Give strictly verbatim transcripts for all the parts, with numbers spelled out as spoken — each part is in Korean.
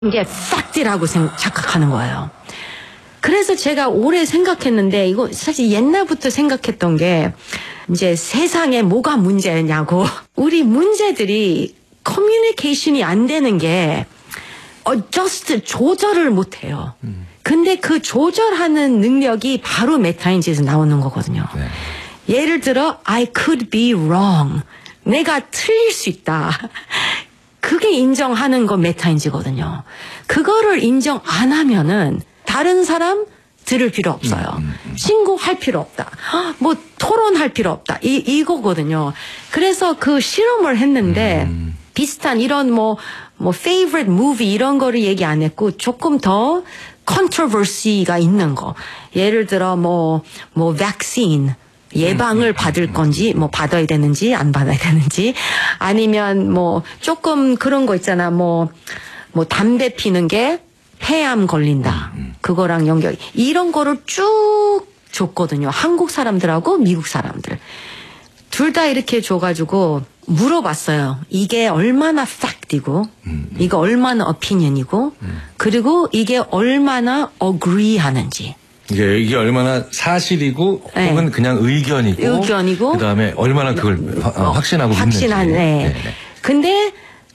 이게 팩트라고 착각하는 거예요. 그래서 제가 오래 생각했는데 이거 사실 옛날부터 생각했던 게 이제 세상에 뭐가 문제냐고 우리 문제들이 커뮤니케이션이 안 되는 게 어저스트 조절을 못 해요. 음. 근데 그 조절하는 능력이 바로 메타인지에서 나오는 거거든요. 네. 예를 들어 I could be wrong. 내가 틀릴 수 있다. 그게 인정하는 건 메타인지거든요. 그거를 인정 안 하면은 다른 사람 들을 필요 없어요. 음, 음, 음. 신고할 필요 없다. 뭐 토론할 필요 없다. 이 이거거든요. 그래서 그 실험을 했는데 음. 비슷한 이런 뭐 뭐 favorite movie 이런 거를 얘기 안 했고 조금 더 controversy가 있는 거. 예를 들어 뭐 뭐 vaccine 예방을 받을 건지 뭐 받아야 되는지 안 받아야 되는지 아니면 뭐 조금 그런 거 있잖아. 뭐 뭐 담배 피는 게 폐암 걸린다. 그거랑 연결. 이런 거를 쭉 줬거든요. 한국 사람들하고 미국 사람들. 둘 다 이렇게 줘가지고 물어봤어요. 이게 얼마나 팩트이고 이거 얼마나 opinion이고 그리고 이게 얼마나 agree 하는지. 이게, 이게 얼마나 사실이고 네. 혹은 그냥 의견이고, 의견이고 그다음에 얼마나 그걸 어, 확신하고 확신하네. 믿는지. 네. 네. 근데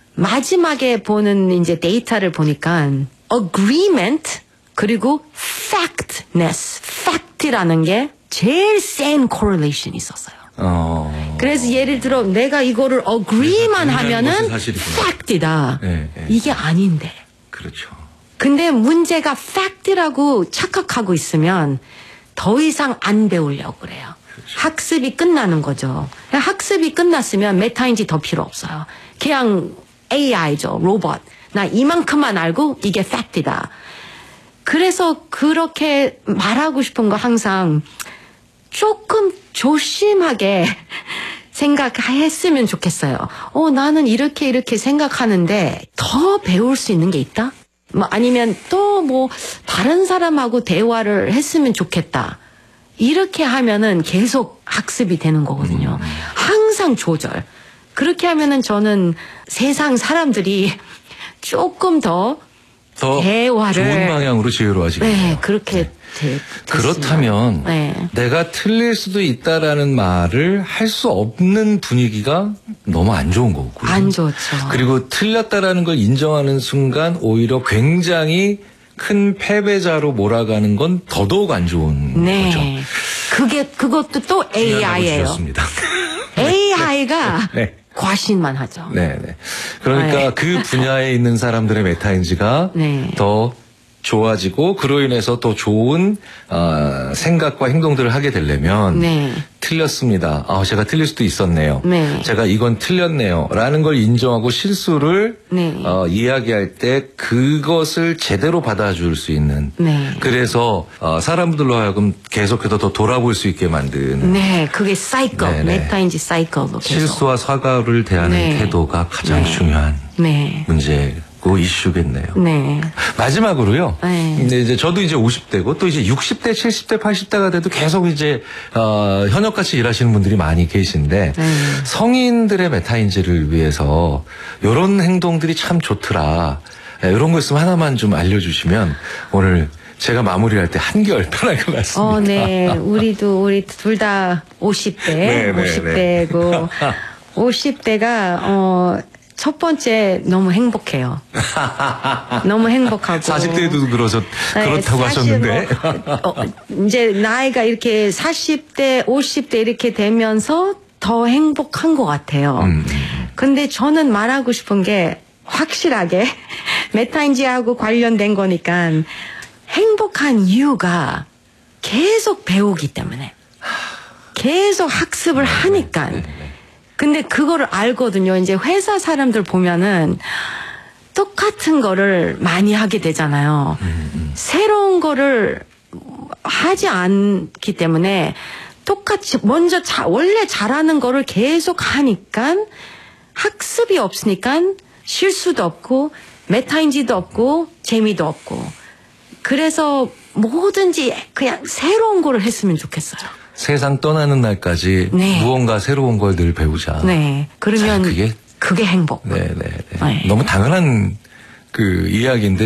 마지막에 보는 이제 데이터를 보니까 agreement 그리고 factness, fact라는 게 제일 센 correlation이 있었어요. 어... 그래서 예를 들어 내가 이거를 agree만 하면은 fact이다. 네, 네. 이게 아닌데. 그렇죠. 근데 문제가 fact라고 착각하고 있으면 더 이상 안 배우려고 그래요. 그렇죠. 학습이 끝나는 거죠. 학습이 끝났으면 메타인지 더 필요 없어요. 그냥 에이아이죠. 로봇. 나 이만큼만 알고 이게 fact이다. 그래서 그렇게 말하고 싶은 거 항상 조금 조심하게 생각했으면 좋겠어요. 어, 나는 이렇게 이렇게 생각하는데 더 배울 수 있는 게 있다? 뭐 아니면 또 뭐 다른 사람하고 대화를 했으면 좋겠다. 이렇게 하면은 계속 학습이 되는 거거든요. 음. 항상 조절. 그렇게 하면은 저는 세상 사람들이 조금 더, 더 대화를 좋은 방향으로 지혜로워지겠네요. 네, 그렇게 네. 되, 그렇다면 네. 내가 틀릴 수도 있다라는 말을 할 수 없는 분위기가 너무 안 좋은 거고요. 안 좋죠. 그리고 틀렸다라는 걸 인정하는 순간 오히려 굉장히 큰 패배자로 몰아가는 건 더더욱 안 좋은 네. 거죠. 그게 그것도 또 에이아이예요. 에이아이가 네. 과신만 하죠. 네, 네. 그러니까 네. 그 분야에 있는 사람들의 메타인지가 네. 더 좋아지고 그로 인해서 더 좋은 어, 생각과 행동들을 하게 되려면 네. 틀렸습니다. 아, 제가 틀릴 수도 있었네요. 네. 제가 이건 틀렸네요. 라는 걸 인정하고 실수를 네. 어, 이야기할 때 그것을 제대로 받아줄 수 있는 네. 그래서 어, 사람들로 하여금 계속해서 더 돌아볼 수 있게 만드는 네, 그게 사이클, 메타인지 사이클로 실수와 사과를 대하는 네. 태도가 가장 네. 중요한 네. 문제 그 이슈겠네요. 네. 마지막으로요. 네. 근데 이제 저도 이제 오십 대고 또 이제 육십 대, 칠십 대, 팔십 대가 돼도 계속 이제 어, 현역같이 일하시는 분들이 많이 계신데 네. 성인들의 메타인지를 위해서 이런 행동들이 참 좋더라. 이런 거 있으면 하나만 좀 알려주시면 오늘 제가 마무리할 때 한결 편할 것 같습니다. 어, 네. 우리도 우리 둘 다 오십 대, 네, 네, 오십 대고 네. 오십 대가 어. 첫 번째 너무 행복해요. 너무 행복하고. 사십 대에도 그러셨, 그렇다고 네, 하셨는데. 뭐, 어, 이제 나이가 이렇게 사십 대, 오십 대 이렇게 되면서 더 행복한 것 같아요. 음. 근데 저는 말하고 싶은 게 확실하게 메타인지하고 관련된 거니까 행복한 이유가 계속 배우기 때문에. 계속 학습을 네, 하니까. 네, 네. 근데 그거를 알거든요. 이제 회사 사람들 보면은 똑같은 거를 많이 하게 되잖아요. 음, 음. 새로운 거를 하지 않기 때문에 똑같이 먼저 자, 원래 잘하는 거를 계속 하니까 학습이 없으니까 실수도 없고 메타인지도 없고 재미도 없고 그래서 뭐든지 그냥 새로운 거를 했으면 좋겠어요. 세상 떠나는 날까지 네. 무언가 새로운 걸 늘 배우자. 네. 그러면 그게 그게 행복. 네, 네, 네. 네. 너무 당연한 그 이야기인데